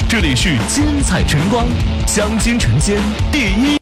这里是精彩晨光，江津晨间第一。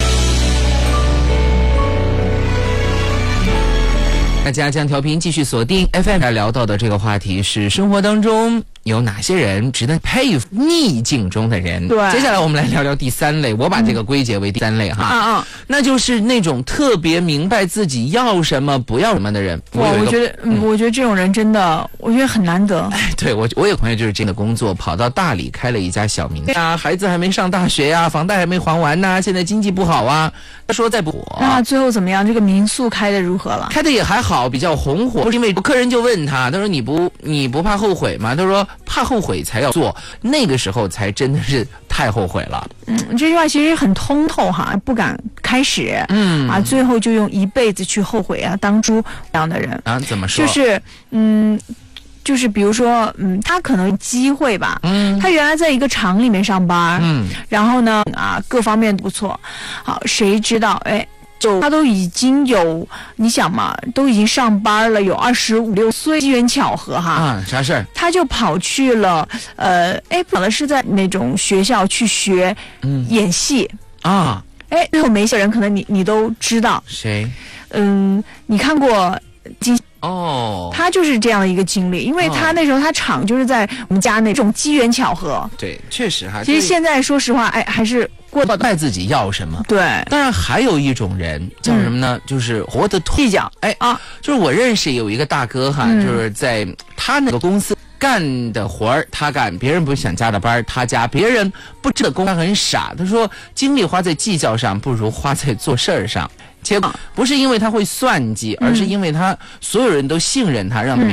大家将调频继续锁定 FM， 聊到的这个话题是生活当中有哪些人值得佩服，逆境中的人。 对， 接下来我们来聊聊第三类，我把这个归结为第三类哈。那就是那种特别明白自己要什么不要什么的人。 我觉得这种人真的，我觉得很难得。 哎，对，我有朋友就是这样的工作，跑到大理开了一家小民宿啊，孩子还没上大学呀，房贷还没还完呐，现在经济不好啊。他说再不火， 那最后怎么样？这个民宿开的如何了？ 开的也还好，比较红火。不是因为客人就问他说你不怕后悔吗？他说怕后悔才要做，那个时候才真的是太后悔了。 这句话其实很通透哈，不敢开始，最后就用一辈子去后悔啊，当初这样的人啊，怎么说？ 就是比如说，他可能机会吧，他原来在一个厂里面上班，然后呢，各方面不错，好，谁知道，就他都已经有，你想嘛，都已经上班了，有25、26岁，机缘巧合哈， 啥事儿？ 他就跑去了，跑的是在那种学校去学演戏啊，最后没些人可能你都知道谁？ 你看过金？他就是这样的一个经历，因为他那时候他厂就是在我们家那种机缘巧合。 对，确实哈。 其实现在说实话，还是过得带自己要什么。 对， 当然还有一种人叫什么呢？就是活得计较。 就是我认识有一个大哥哈，就是在他那个公司干的活儿他干，别人不想加的班他加，别人不知道工他很傻。他说精力花在计较上，不如花在做事儿上。结果不是因为他会算计，而是因为他所有人都信任他，让他